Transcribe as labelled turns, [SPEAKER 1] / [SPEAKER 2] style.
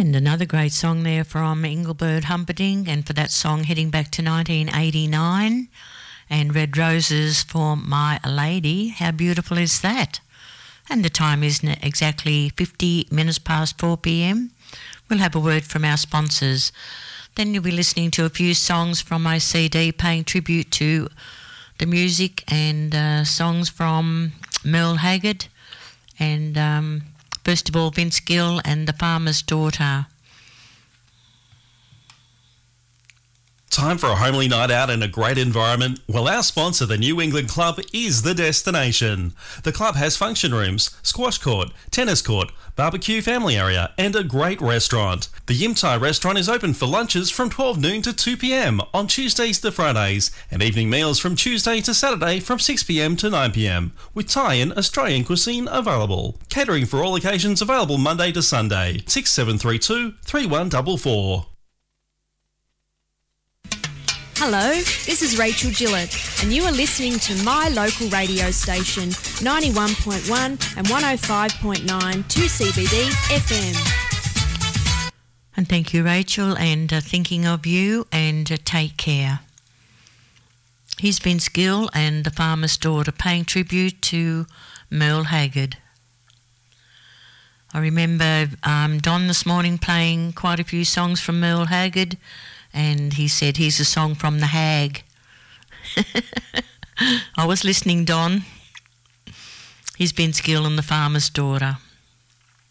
[SPEAKER 1] And another great song there from Engelbert Humperdinck, and for that song heading back to 1989, and Red Roses for My Lady. How beautiful is that? And the time is exactly 50 minutes past 4 p.m. We'll have a word from our sponsors. Then you'll be listening to a few songs from my CD paying tribute to the music and songs from Merle Haggard and first of all Vince Gill and The Farmer's Daughter.
[SPEAKER 2] Time for a homely night out in a great environment? Well, our sponsor, the New England Club, is the destination. The club has function rooms, squash court, tennis court, barbecue family area, and a great restaurant. The Yim Thai restaurant is open for lunches from 12 noon to 2 p.m. on Tuesdays to Fridays, and evening meals from Tuesday to Saturday from 6 p.m. to 9 p.m, with Thai and Australian cuisine available. Catering for all occasions available Monday to Sunday. 6732 3144.
[SPEAKER 3] Hello, this is Rachel Gillett, and you are listening to my local radio station, 91.1 and 105.9 2CBD FM.
[SPEAKER 1] And thank you, Rachel, and thinking of you, and take care. Here's Vince Gill and The Farmer's Daughter paying tribute to Merle Haggard. I remember Don this morning playing quite a few songs from Merle Haggard, and he said, here's a song from The Hag. I was listening, Don. Here's Vince Gill and The Farmer's Daughter.